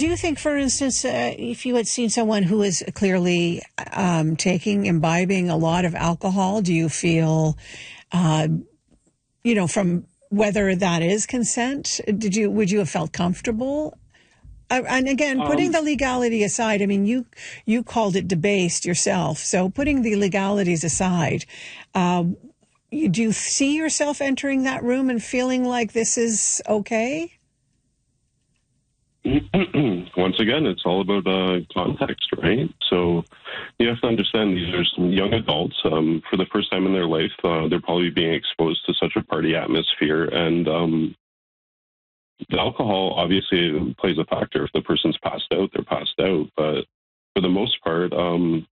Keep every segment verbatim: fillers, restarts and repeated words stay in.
you think, for instance, uh, if you had seen someone who is clearly um, taking, imbibing a lot of alcohol, do you feel, uh, you know, from whether that is consent, did you would you have felt comfortable? Uh, and again, putting um, the legality aside, I mean, you you called it debased yourself. So putting the legalities aside, um, you, do you see yourself entering that room and feeling like this is okay? Once again, it's all about uh, context, right? So you have to understand these are some young adults. Um, for the first time in their life, uh, they're probably being exposed to such a party atmosphere. And um, the alcohol obviously plays a factor. If the person's passed out, they're passed out. But for the most part, um,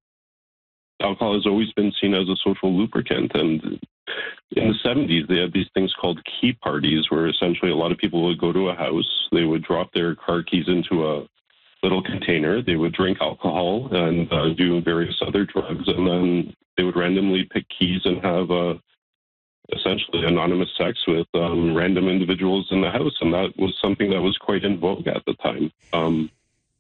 alcohol has always been seen as a social lubricant. And in the seventies, they had these things called key parties, where essentially a lot of people would go to a house, they would drop their car keys into a little container, they would drink alcohol and uh, do various other drugs, and then they would randomly pick keys and have uh, essentially anonymous sex with um, random individuals in the house. And that was something that was quite in vogue at the time. Um,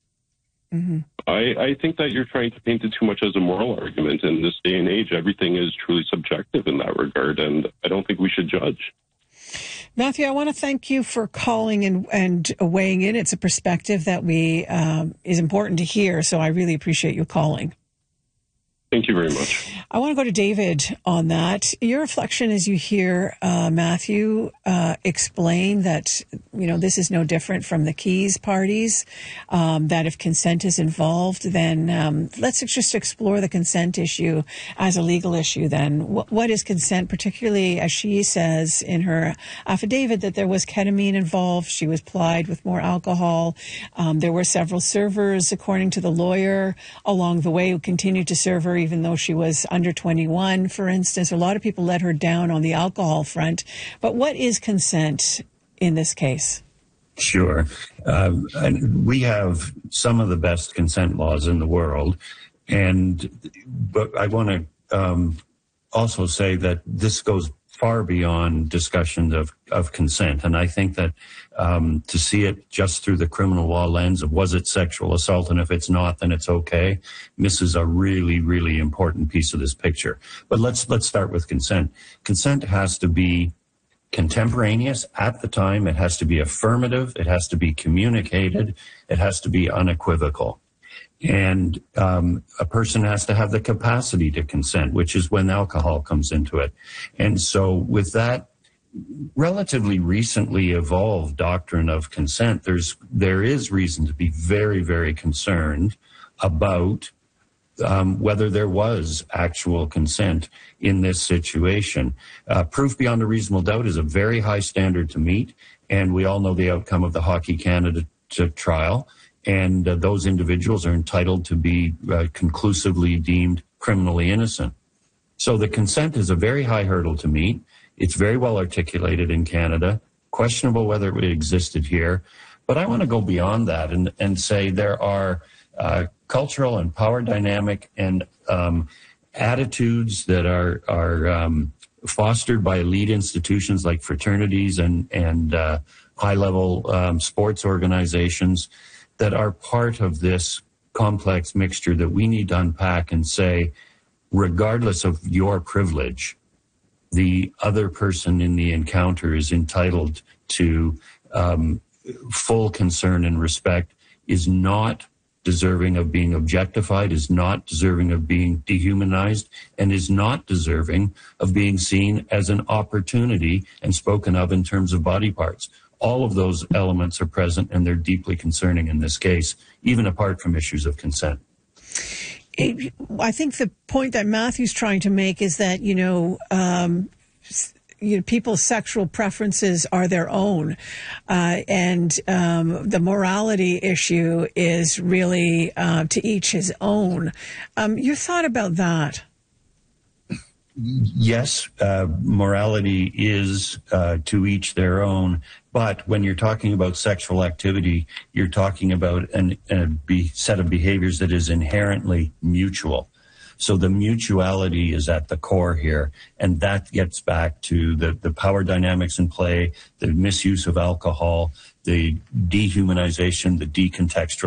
Mm-hmm. I, I think that you're trying to paint it too much as a moral argument. In this day and age, everything is truly subjective in that regard, and I don't think we should judge. Matthew, I want to thank you for calling and, and weighing in. It's a perspective that we um, is important to hear, so I really appreciate you calling. Thank you very much. I want to go to David on that. Your reflection as you hear uh, Matthew uh, explain that, you know, this is no different from the keys parties, um, that if consent is involved, then um, let's just explore the consent issue as a legal issue then. What, what is consent, particularly as she says in her affidavit that there was ketamine involved, she was plied with more alcohol, um, there were several servers, according to the lawyer, along the way who continued to serve her even though she was under twenty-one, for instance. A lot of people let her down on the alcohol front. But what is consent in this case? Sure. Um, and we have some of the best consent laws in the world. And but I want to um, also say that this goes far beyond discussions of, of consent. And I think that um, to see it just through the criminal law lens of was it sexual assault, and if it's not, then it's okay, misses a really, really important piece of this picture. But let's let's start with consent. Consent has to be contemporaneous at the time. It has to be affirmative. It has to be communicated. It has to be unequivocal. And um, a person has to have the capacity to consent, which is when alcohol comes into it. And so with that relatively recently evolved doctrine of consent, there's there is reason to be very, very concerned about um, whether there was actual consent in this situation. Uh, proof beyond a reasonable doubt is a very high standard to meet, and we all know the outcome of the Hockey Canada t- trial. And uh, those individuals are entitled to be uh, conclusively deemed criminally innocent. So the consent is a very high hurdle to meet. It's very well articulated in Canada. Questionable whether it existed here. But I want to go beyond that and, and say there are uh, cultural and power dynamic and um, attitudes that are, are um, fostered by elite institutions like fraternities and, and uh, high-level um, sports organizations that are part of this complex mixture that we need to unpack and say, regardless of your privilege, the other person in the encounter is entitled to um, full concern and respect, is not deserving of being objectified, is not deserving of being dehumanized, and is not deserving of being seen as an opportunity and spoken of in terms of body parts. All of those elements are present, and they're deeply concerning in this case, even apart from issues of consent. It, I think the point that Matthew's trying to make is that, you know, um, you know, people's sexual preferences are their own, uh, and um, the morality issue is really uh, to each his own. Um, your thought about that? Yes, uh, morality is uh, to each their own. But when you're talking about sexual activity, you're talking about an, a be, set of behaviors that is inherently mutual. So the mutuality is at the core here. And that gets back to the, the power dynamics in play, the misuse of alcohol, the dehumanization, the decontextualization